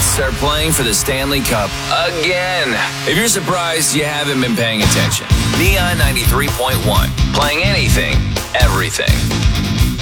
Knights are playing for the Stanley Cup again. If you're surprised, you haven't been paying attention. Neon 93.1, playing anything, everything.